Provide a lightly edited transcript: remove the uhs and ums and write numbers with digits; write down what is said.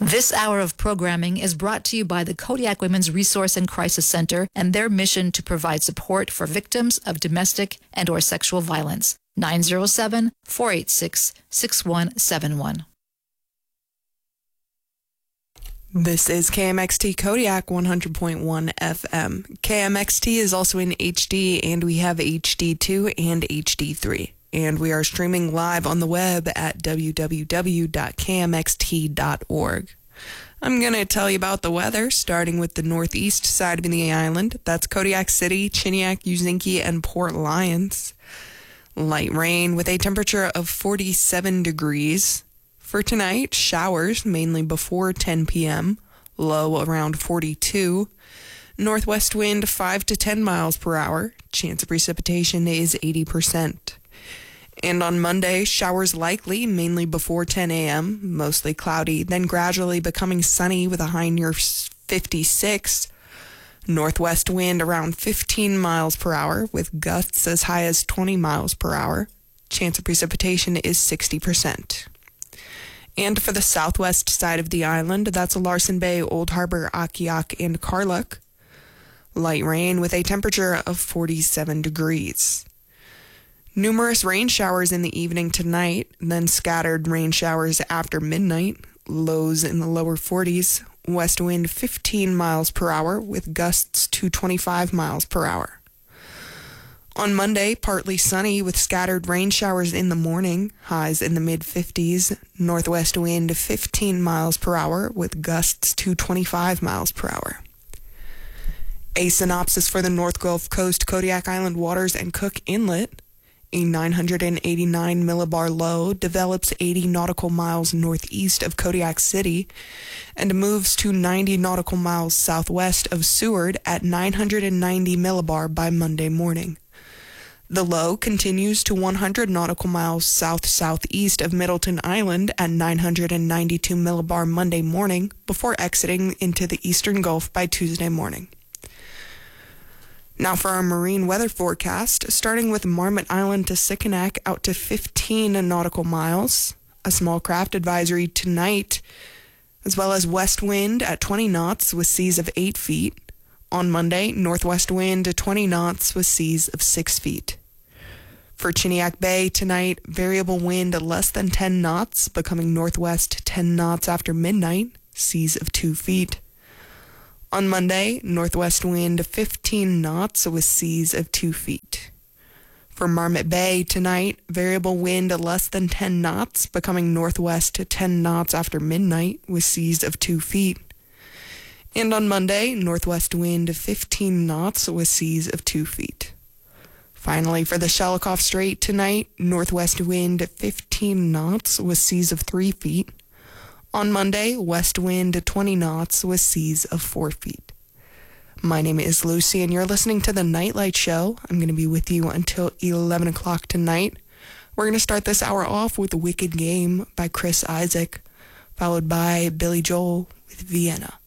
This hour of programming is brought to you by the Kodiak Women's Resource and Crisis Center and their mission to provide support for victims of domestic and/or sexual violence. 907-486-6171. This is KMXT Kodiak 100.1 FM. KMXT is also in HD, and we have HD2 and HD3. And we are streaming live on the web at www.kmxt.org. I'm going to tell you about the weather, starting with the northeast side of the island. That's Kodiak City, Chiniak, Uzinki, and Port Lions. Light rain with a temperature of 47 degrees. For tonight, showers mainly before 10 p.m., low around 42. Northwest wind 5 to 10 miles per hour. Chance of precipitation is 80%. And on Monday, showers likely, mainly before 10 a.m., mostly cloudy, then gradually becoming sunny with a high near 56. Northwest wind around 15 miles per hour with gusts as high as 20 miles per hour. Chance of precipitation is 60%. And for the southwest side of the island, that's Larsen Bay, Old Harbor, Akiak, and Karluk. Light rain with a temperature of 47 degrees. Numerous rain showers in the evening tonight, then scattered rain showers after midnight. Lows in the lower 40s. West wind 15 miles per hour with gusts to 25 miles per hour. On Monday, partly sunny with scattered rain showers in the morning, highs in the mid-50s, northwest wind 15 miles per hour with gusts to 25 miles per hour. A synopsis for the North Gulf Coast, Kodiak Island waters, and Cook Inlet. A 989 millibar low develops 80 nautical miles northeast of Kodiak City and moves to 90 nautical miles southwest of Seward at 990 millibar by Monday morning. The low continues to 100 nautical miles south-southeast of Middleton Island at 992 millibar Monday morning before exiting into the eastern Gulf by Tuesday morning. Now for our marine weather forecast, starting with Marmot Island to Sikanak out to 15 nautical miles. A small craft advisory tonight, as well as west wind at 20 knots with seas of 8 feet. On Monday, northwest wind at 20 knots with seas of 6 feet. For Chiniak Bay tonight, variable wind less than 10 knots, becoming northwest 10 knots after midnight, seas of 2 feet. On Monday, northwest wind 15 knots with seas of 2 feet. For Marmot Bay tonight, variable wind less than 10 knots, becoming northwest 10 knots after midnight with seas of 2 feet. And on Monday, northwest wind 15 knots with seas of 2 feet. Finally, for the Shelikof Strait tonight, northwest wind 15 knots with seas of 3 feet. On Monday, west wind 20 knots with seas of 4 feet. My name is Lucy, and you're listening to The Nightlight Show. I'm going to be with you until 11 o'clock tonight. We're going to start this hour off with Wicked Game by Chris Isaak, followed by Billy Joel with Vienna.